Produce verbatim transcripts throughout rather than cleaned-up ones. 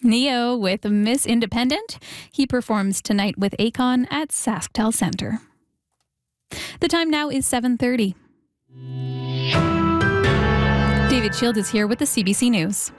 Neo with Miss Independent. He performs tonight with Akon at SaskTel Center. The time now is seven thirty. David Shield is here with the C B C News.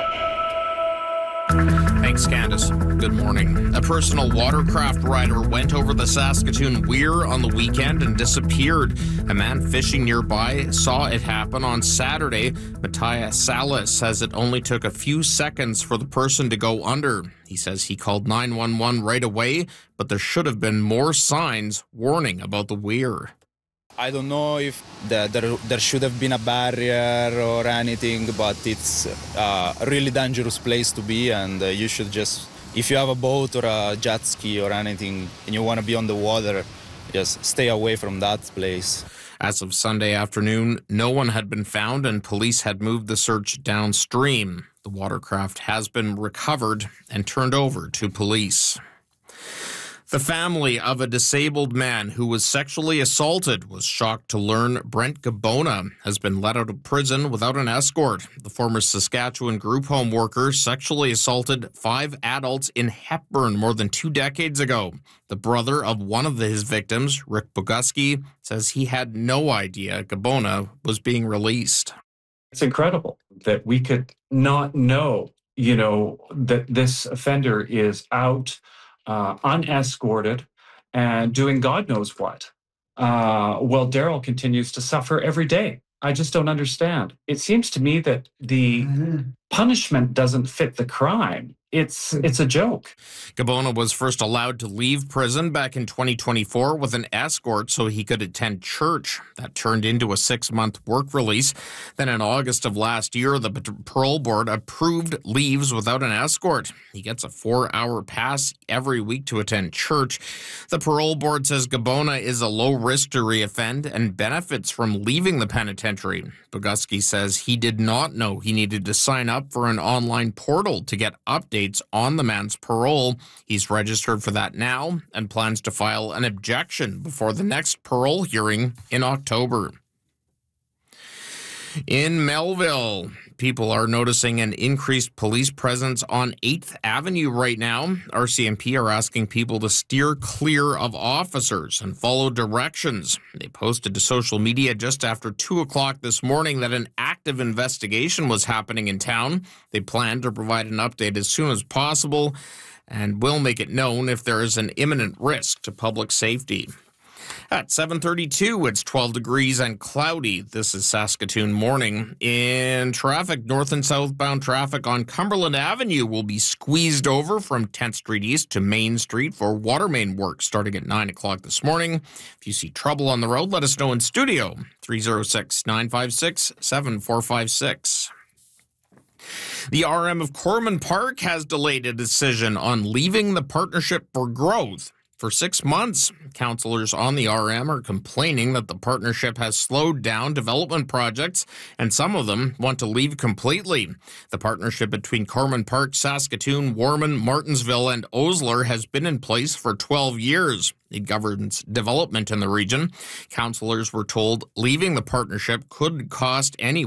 Thanks, Candace. Good morning. A personal watercraft rider went over the Saskatoon Weir on the weekend and disappeared. A man fishing nearby saw it happen on Saturday. Matthias Salas says it only took a few seconds for the person to go under. He says he called nine one one right away, but there should have been more signs warning about the weir. I don't know if the, there, there should have been a barrier or anything, but it's uh, a really dangerous place to be, and uh, you should just, if you have a boat or a jet ski or anything and you want to be on the water, just stay away from that place. As of Sunday afternoon, no one had been found and police had moved the search downstream. The watercraft has been recovered and turned over to police. The family of a disabled man who was sexually assaulted was shocked to learn Brent Gabona has been let out of prison without an escort. The former Saskatchewan group home worker sexually assaulted five adults in Hepburn more than two decades ago. The brother of one of his victims, Rick Boguski, says he had no idea Gabona was being released. It's incredible that we could not know, you know, that this offender is out Uh, unescorted and doing God knows what. Uh, while Daryl continues to suffer every day. I just don't understand. It seems to me that the mm-hmm. punishment doesn't fit the crime. It's it's a joke. Gabona was first allowed to leave prison back in twenty twenty-four with an escort so he could attend church. That turned into a six-month work release. Then in August of last year, the parole board approved leaves without an escort. He gets a four-hour pass every week to attend church. The parole board says Gabona is a low risk to reoffend and benefits from leaving the penitentiary. Boguski says he did not know he needed to sign up for an online portal to get updates on the man's parole. He's registered for that now and plans to file an objection before the next parole hearing in October. In Melville, people are noticing an increased police presence on eighth Avenue right now. R C M P are asking people to steer clear of officers and follow directions. They posted to social media just after two o'clock this morning that an active investigation was happening in town. They plan to provide an update as soon as possible and will make it known if there is an imminent risk to public safety. At seven thirty-two, it's twelve degrees and cloudy. This is Saskatoon Morning. In traffic, north and southbound traffic on Cumberland Avenue will be squeezed over from tenth Street East to Main Street for water main work starting at nine o'clock this morning. If you see trouble on the road, let us know in studio, three oh six, nine five six, seven four five six. The R M of Corman Park has delayed a decision on leaving the Partnership for Growth. For six months, councillors on the R M are complaining that the partnership has slowed down development projects, and some of them want to leave completely. The partnership between Corman Park, Saskatoon, Warman, Martensville, and Osler has been in place for twelve years. It governs development in the region. Councillors were told leaving the partnership could cost any